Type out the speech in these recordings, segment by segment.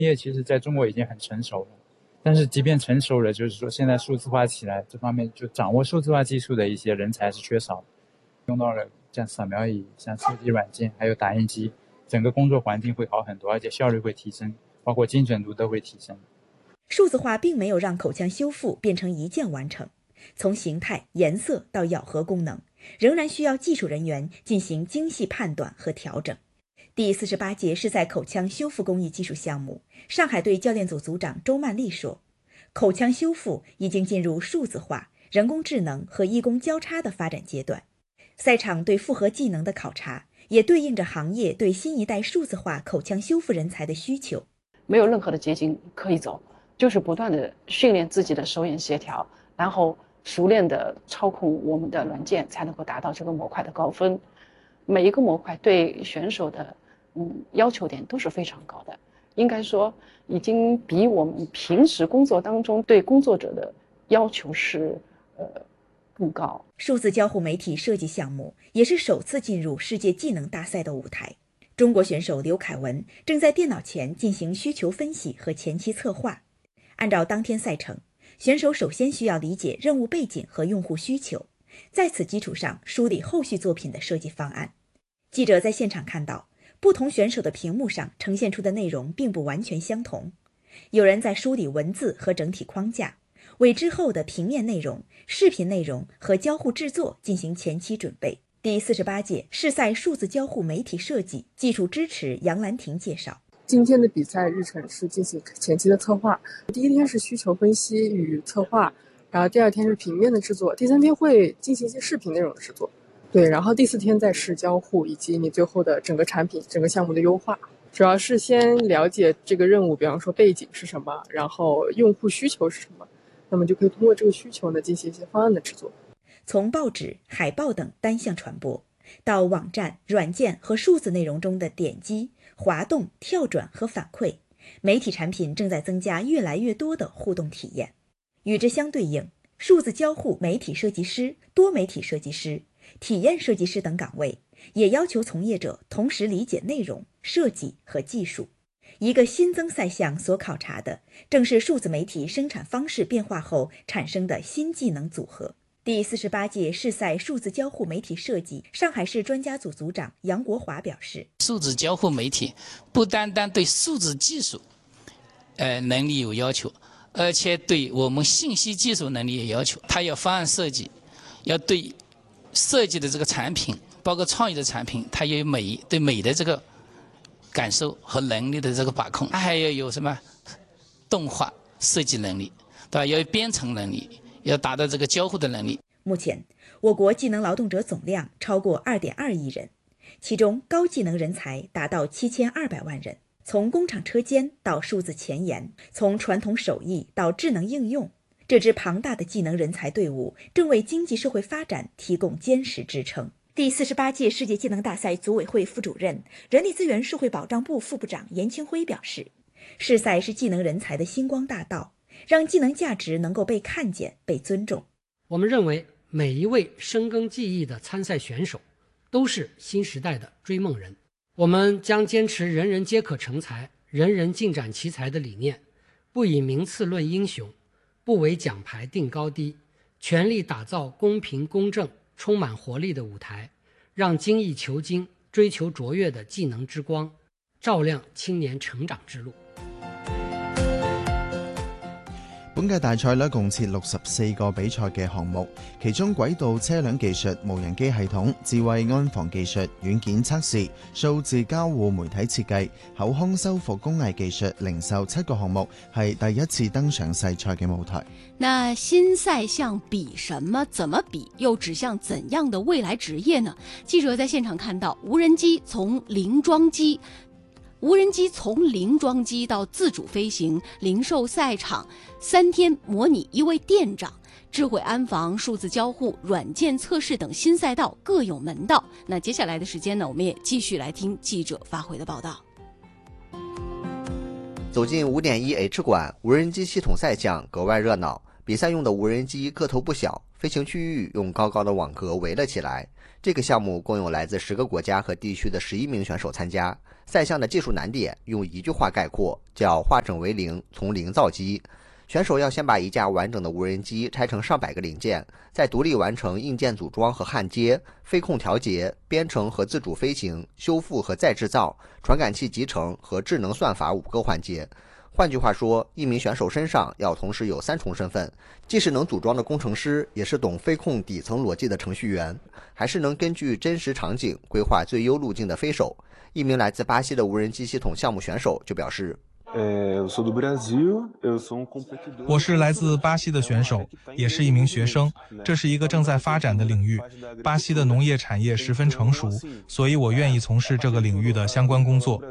业其实在中国已经很成熟了，但是即便成熟了，就是说现在数字化起来这方面就掌握数字化技术的一些人才是缺少的。用到了像扫描仪、像设计软件，还有打印机，整个工作环境会好很多，而且效率会提升，包括精准度都会提升。 数字化并没有让口腔修复变成一键完成，从形态、颜色到咬合功能，仍然需要技术人员进行精细判断和调整。第48届世赛口腔修复工艺技术项目，上海队教练组组长周曼丽说，口腔修复已经进入数字化、人工智能和医工交叉的发展阶段。赛场对复合技能的考察，也对应着行业对新一代数字化口腔修复人才的需求。 没有任何的捷径可以走，就是不断的训练自己的手眼协调，然后熟练的操控我们的软件，才能够达到这个模块的高分。每一个模块对选手的要求点都是非常高的，应该说已经比我们平时工作当中对工作者的要求是更高。 数字交互媒体设计项目也是首次进入世界技能大赛的舞台。中国选手刘凯文正在电脑前进行需求分析和前期策划。按照当天赛程，选手首先需要理解任务背景和用户需求，在此基础上梳理后续作品的设计方案。记者在现场看到，不同选手的屏幕上呈现出的内容并不完全相同，有人在梳理文字和整体框架，为之后的平面内容、视频内容和交互制作进行前期准备。第48届世赛数字交互媒体设计技术支持杨兰婷介绍， 今天的比赛日程是进行前期的策划，第一天是需求分析与策划，然后第二天是平面的制作，第三天会进行一些视频内容的制作，对，然后第4天再是交互以及你最后的整个产品、整个项目的优化。主要是先了解这个任务，比方说背景是什么，然后用户需求是什么，那么就可以通过这个需求呢进行一些方案的制作。 从报纸、海报等单向传播，到网站、软件和数字内容中的点击、滑动、跳转和反馈，媒体产品正在增加越来越多的互动体验。与之相对应，数字交互媒体设计师、多媒体设计师、体验设计师等岗位也要求从业者同时理解内容、设计和技术。一个新增赛项所考察的正是数字媒体生产方式变化后产生的新技能组合。第48届世赛数字交互媒体设计上海市专家组组长杨国华表示， 数字交互媒体不单单对数字技术能力有要求，而且对我们信息技术能力也要求。它要方案设计，要对设计的这个产品，包括创意的产品，它有对美的这个感受和能力的这个把控。它还要有什么动画设计能力，对吧？要有编程能力，要达到这个交互的能力。 目前，我国技能劳动者总量超过2.2亿人，其中高技能人才达到7200万人。从工厂车间到数字前沿，从传统手艺到智能应用，这支庞大的技能人才队伍正为经济社会发展提供坚实支撑。第48届世界技能大赛组委会副主任、人力资源社会保障部副部长严清辉表示，世赛是技能人才的星光大道，让技能价值能够被看见、被尊重。 我们认为每一位深耕技艺的参赛选手都是新时代的追梦人。我们将坚持人人皆可成才、人人尽展奇才的理念，不以名次论英雄，不为奖牌定高低，全力打造公平公正、充满活力的舞台，让精益求精、追求卓越的技能之光照亮青年成長之路。 本屆大賽共設64個比賽嘅項目，其中軌道車輛技術、無人機系統、智慧安防技術、軟件測試、數字交互媒體設計、口腔修復工藝技術、零售7個項目係第一次登上世賽嘅舞台。 那新賽項比什麼？怎麼比？又指向怎樣的未來職業呢？記者在現場看到，無人機從零裝機到自主飛行，零售賽場3天模擬一位店長，智慧安防、數字交互、軟件測試等新賽道各有門道。那接下來的時間呢，我們也繼續來聽記者發回的報道。 走進5.1 H 館，無人機系統賽項格外熱鬧。比賽用的無人機個頭不小，飛行區域用高高的網格圍了起來。這個項目共有來自10個國家和地區的11名選手參加。 赛项的技术难点用一句话概括，叫化整为零，从零造机。选手要先把一架完整的无人机拆成上百个零件，再独立完成硬件组装和焊接、飞控调节、编程和自主飞行、修复和再制造、传感器集成和智能算法5个环节。换句话说，一名选手身上要同时有3重身份，既是能组装的工程师，也是懂飞控底层逻辑的程序员，还是能根据真实场景规划最优路径的飞手。一名来自巴西的无人机系统项目选手就表示， 我是来自巴西的选手，也是一名学生。这是一个正在发展的领域，巴西的农业产业十分成熟，所以我愿意从事这个领域的相关工作。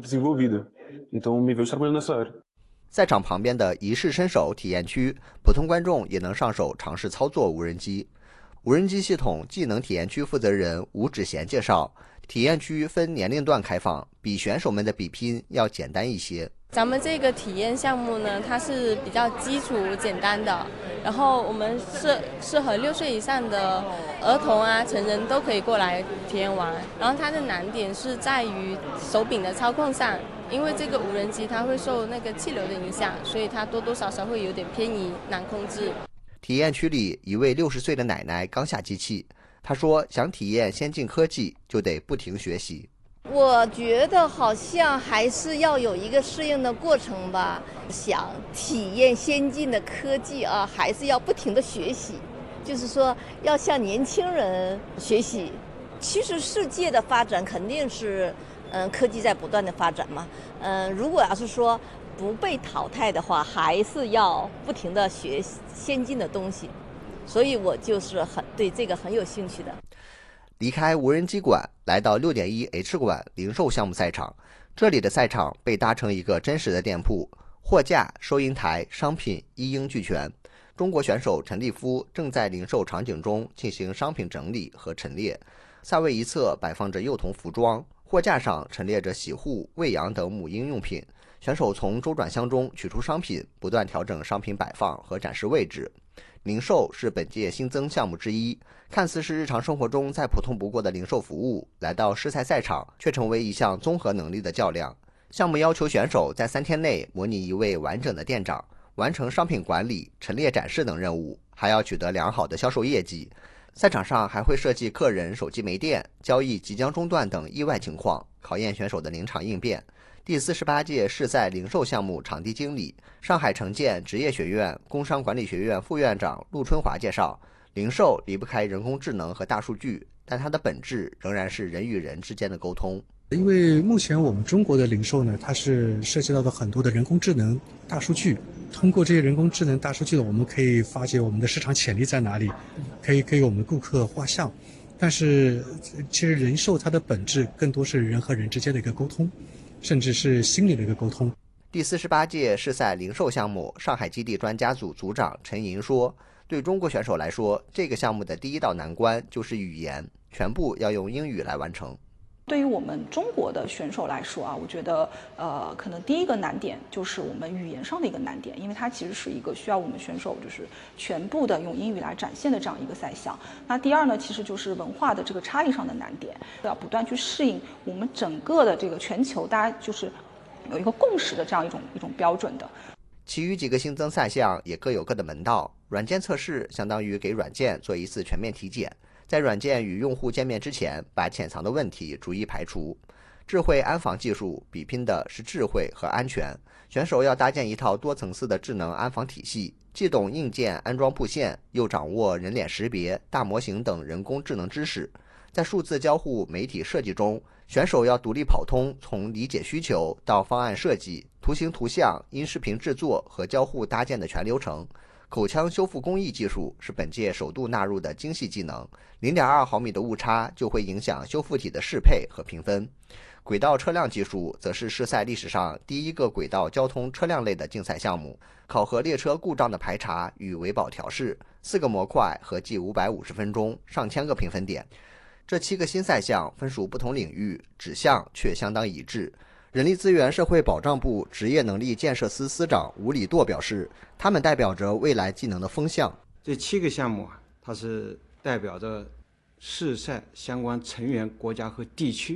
赛场旁边的一试身手体验区，普通观众也能上手尝试操作无人机。无人机系统技能体验区负责人吴芷贤介绍，体验区分年龄段开放，比选手们的比拼要简单一些。 咱们这个体验项目呢，它是比较基础简单的，然后我们适合6岁以上的儿童啊、成人都可以过来体验玩。然后它的难点是在于手柄的操控上，因为这个无人机它会受那个气流的影响，所以它多多少少会有点偏移，难控制。 体验区里，一位60岁的奶奶刚下机器，她说想体验先进科技，就得不停学习。 我觉得好像还是要有一个适应的过程吧，想体验先进的科技啊，还是要不停的学习，就是说要向年轻人学习。其实世界的发展肯定是，科技在不断的发展嘛，如果要是说不被淘汰的话，还是要不停的学先进的东西，所以我就是对这个很有兴趣的。 离开无人机馆，来到6.1H 馆零售项目赛场。这里的赛场被搭成一个真实的店铺，货架、收银台、商品一应俱全。中国选手陈立夫正在零售场景中进行商品整理和陈列。赛位一侧摆放着幼童服装，货架上陈列着洗护、喂养等母婴用品。选手从周转箱中取出商品，不断调整商品摆放和展示位置。零售是本届新增项目之一，看似是日常生活中再普通不过的零售服务，来到试赛赛场却成为一项综合能力的较量。项目要求选手在3天内模拟一位完整的店长，完成商品管理、陈列展示等任务，还要取得良好的销售业绩。赛场上还会设计客人手机没电、交易即将中断等意外情况，考验选手的临场应变。第48届试赛零售项目场地经理、上海城建职业学院工商管理学院副院长陆春华介绍，零售离不开人工智能和大数据，但它的本质仍然是人与人之间的沟通。 因为目前我们中国的零售呢，它是涉及到的很多的人工智能、大数据。通过这些人工智能、大数据呢，我们可以发掘我们的市场潜力在哪里，可以给我们顾客画像。但是，其实零售它的本质更多是人和人之间的一个沟通，甚至是心理的一个沟通。 第48届试赛零售项目上海基地专家组组长陈莹说，对中国选手来说，这个项目的第一道难关就是语言，全部要用英语来完成。 对于我们中国的选手来说啊，我觉得可能第一个难点就是我们语言上的一个难点，因为它其实是一个需要我们选手就是全部的用英语来展现的这样一个赛项。那第二呢，其实就是文化的这个差异上的难点，要不断去适应我们整个的这个全球大家就是有一个共识的这样一种标准的。 其余几个新增赛项也各有各的门道。软件测试相当于给软件做一次全面体检，在软件与用户见面之前，把潜藏的问题逐一排除。智慧安防技术比拼的是智慧和安全，选手要搭建一套多层次的智能安防体系，既懂硬件安装布线，又掌握人脸识别、大模型等人工智能知识。在数字交互媒体设计中，选手要独立跑通从理解需求到方案设计、图形图像、音视频制作和交互搭建的全流程。口腔修复工艺技术是本届首度纳入的精细技能，0.2毫米的误差就会影响修复体的适配和评分。轨道车辆技术则是试赛历史上第一个轨道交通车辆类的竞赛项目，考核列车故障的排查与维保调试，4个模块合计550分钟，上千个评分点。这7个新赛项分属不同领域，指向却相当一致。人力资源社会保障部职业能力建设司司长吴礼舵表示，他们代表着未来技能的风向。 这7个项目它是代表着试赛相关成员国家和地区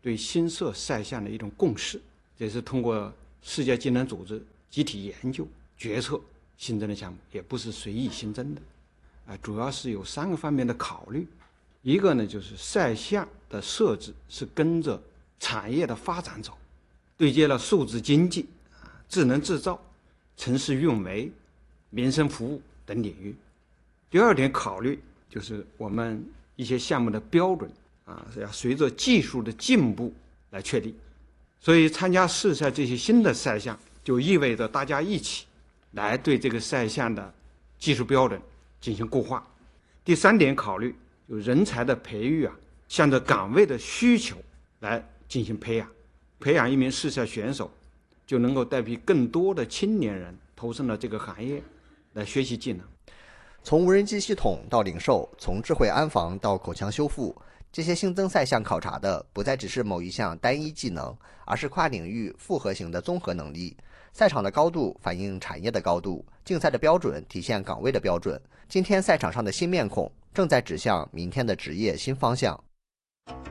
对新设赛项的一种共识，这是通过世界技能组织集体研究决策新增的项目，也不是随意新增的。主要是有3个方面的考虑。一个呢，就是赛项的设置是跟着产业的发展走，对接了数字经济、智能制造、城市运维、民生服务等领域。第二点考虑就是我们一些项目的标准要随着技术的进步来确立，所以参加试赛这些新的赛项，就意味着大家一起来对这个赛项的技术标准进行固化。第3点考虑就人才的培育向着岗位的需求来进行培养，培养一名试赛选手，就能够带领更多的青年人投身了这个行业来学习技能。 从无人机系统到零售，从智慧安防到口腔修复，这些新增赛项考察的不再只是某一项单一技能，而是跨领域复合型的综合能力。赛场的高度反映产业的高度，竞赛的标准体现岗位的标准。今天赛场上的新面孔正在指向明天的职业新方向。